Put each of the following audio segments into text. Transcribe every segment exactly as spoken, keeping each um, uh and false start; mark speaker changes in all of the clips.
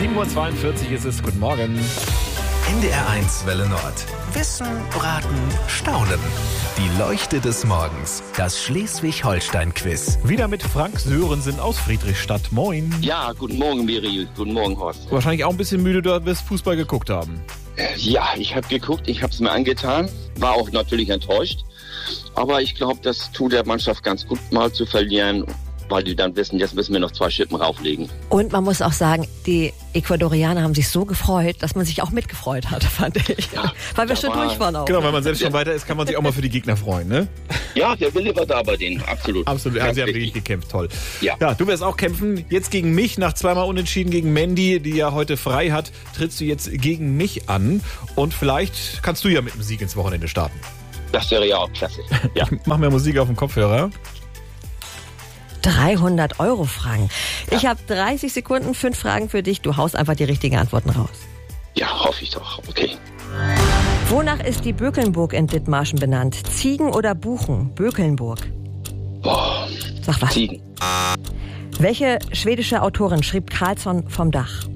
Speaker 1: sieben Uhr zweiundvierzig ist es. Guten Morgen.
Speaker 2: N D R eins Welle Nord. Wissen, Raten, Staunen. Die Leuchte des Morgens. Das Schleswig-Holstein-Quiz.
Speaker 1: Wieder mit Frank Sörensen aus Friedrichstadt. Moin.
Speaker 3: Ja, guten Morgen, Miri. Guten Morgen, Horst.
Speaker 1: Wahrscheinlich auch ein bisschen müde, du wirst Fußball geguckt haben.
Speaker 3: Ja, ich habe geguckt, ich habe es mir angetan. War auch natürlich enttäuscht. Aber ich glaube, das tut der Mannschaft ganz gut, mal zu verlieren, weil die dann wissen, jetzt müssen wir noch zwei Schippen rauflegen.
Speaker 4: Und man muss auch sagen, die Ecuadorianer haben sich so gefreut, dass man sich auch mitgefreut hat, fand ich.
Speaker 3: Ja,
Speaker 4: weil wir schon
Speaker 3: war,
Speaker 4: durch waren auch.
Speaker 1: Genau, wenn man selbst schon weiter ist, kann man sich auch mal für die Gegner freuen, ne?
Speaker 3: Ja, der Wille war da bei denen, absolut.
Speaker 1: Absolut, ja,
Speaker 3: Ganz
Speaker 1: sie haben
Speaker 3: richtig.
Speaker 1: wirklich gekämpft, toll.
Speaker 3: Ja.
Speaker 1: ja, du wirst auch kämpfen, jetzt gegen mich, nach zweimal Unentschieden gegen Mandy, die ja heute frei hat, trittst du jetzt gegen mich an und vielleicht kannst du ja mit dem Sieg ins Wochenende starten.
Speaker 3: Das wäre ja auch klasse. Ja.
Speaker 1: Mach mir Musik auf dem Kopfhörer.
Speaker 4: dreihundert Euro Fragen. Ja. Ich habe dreißig Sekunden, fünf Fragen für dich. Du haust einfach die richtigen Antworten raus.
Speaker 3: Ja, hoffe ich doch. Okay.
Speaker 4: Wonach ist die Bökelnburg in Dithmarschen benannt? Ziegen oder Buchen? Bökelnburg.
Speaker 3: Boah.
Speaker 4: Sag was.
Speaker 3: Ziegen.
Speaker 4: Welche schwedische Autorin schrieb Karlsson vom Dach?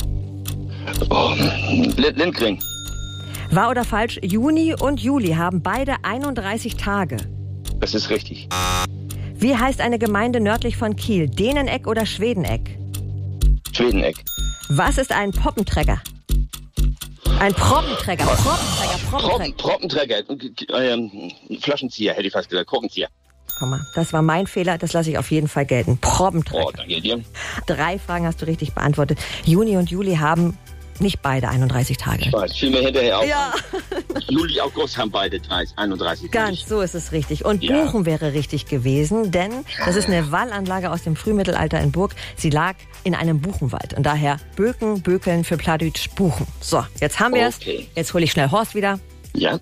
Speaker 3: Oh, Lindgren.
Speaker 4: Wahr oder falsch? Juni und Juli haben beide einunddreißig Tage.
Speaker 3: Das ist richtig.
Speaker 4: Wie heißt eine Gemeinde nördlich von Kiel? Däneneck oder Schwedeneck?
Speaker 3: Schwedeneck.
Speaker 4: Was ist ein Poppenträger? Ein Proppenträger. Proppenträger.
Speaker 3: Proppen,
Speaker 4: Proppenträger.
Speaker 3: Proppenträger. Ähm, Flaschenzieher, hätte ich fast gesagt. Korkenzieher.
Speaker 4: Guck mal, das war mein Fehler. Das lasse ich auf jeden Fall gelten. Proppenträger.
Speaker 3: Oh, danke dir.
Speaker 4: Drei Fragen hast du richtig beantwortet. Juni und Juli haben nicht beide einunddreißig Tage.
Speaker 3: Ich weiß, fiel mir hinterher auf.
Speaker 4: Ja.
Speaker 3: Juli, August haben beide dreißig, einunddreißig.
Speaker 4: Ganz, so ist es richtig. Und
Speaker 3: Ja.
Speaker 4: Buchen wäre richtig gewesen, denn das ist eine Wallanlage aus dem Frühmittelalter in Burg. Sie lag in einem Buchenwald. Und daher Böken, Bökeln für Plattdeutsch Buchen. So, jetzt haben wir es.
Speaker 3: Okay.
Speaker 4: Jetzt hole ich schnell Horst wieder.
Speaker 3: Ja.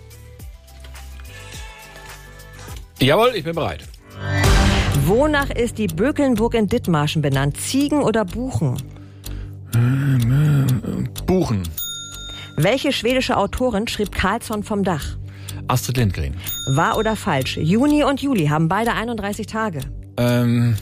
Speaker 1: Jawohl, ich bin bereit.
Speaker 4: Wonach ist die Bökelnburg in Dithmarschen benannt? Ziegen oder Buchen?
Speaker 1: Buchen.
Speaker 4: Welche schwedische Autorin schrieb Karlsson vom Dach?
Speaker 1: Astrid Lindgren.
Speaker 4: Wahr oder falsch? Juni und Juli haben beide einunddreißig Tage.
Speaker 1: Ähm.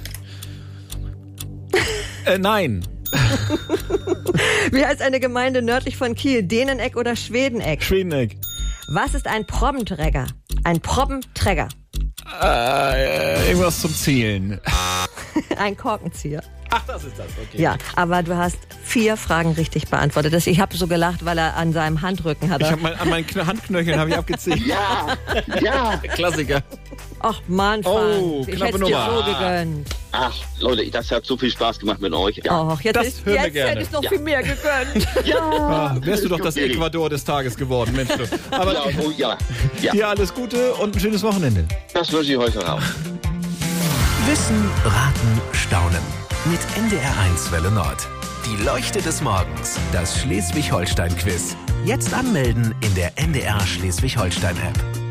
Speaker 1: äh, nein.
Speaker 4: Wie heißt eine Gemeinde nördlich von Kiel? Däneneck oder Schwedeneck?
Speaker 1: Schwedeneck.
Speaker 4: Was ist ein Proppenträger? Ein Proppenträger.
Speaker 1: Äh, irgendwas zum Zählen.
Speaker 4: Ein Korkenzieher.
Speaker 1: Ach, das ist das, okay.
Speaker 4: Ja, aber du hast vier Fragen richtig beantwortet. Ich habe so gelacht, weil er an seinem Handrücken hat.
Speaker 1: Ich habe mein, an meinen Kn- Handknöcheln habe ich abgezählt.
Speaker 3: Ja, ja.
Speaker 1: Klassiker.
Speaker 4: Ach Mann, Frank,
Speaker 1: Oh,
Speaker 4: ich
Speaker 1: knappe
Speaker 4: hätte dir
Speaker 1: Nummer.
Speaker 4: so gegönnt.
Speaker 3: Ach, Leute, das hat so viel Spaß gemacht mit euch. Ja.
Speaker 4: Och, jetzt
Speaker 1: Das
Speaker 4: ist,
Speaker 1: hören wir
Speaker 4: jetzt
Speaker 1: gerne.
Speaker 4: hätte ich noch
Speaker 3: Ja.
Speaker 4: viel mehr gegönnt.
Speaker 1: Ah, wärst du doch das
Speaker 3: Okay.
Speaker 1: Ecuador des Tages geworden, Mensch. Du. Aber
Speaker 3: Ja, oh, ja. Ja.
Speaker 1: dir alles Gute und ein schönes Wochenende.
Speaker 3: Das wünsche ich heute auch.
Speaker 2: Wissen, Raten, Staunen. Mit N D R eins Welle Nord. Die Leuchte des Morgens. Das Schleswig-Holstein-Quiz. Jetzt anmelden in der N D R Schleswig-Holstein-App.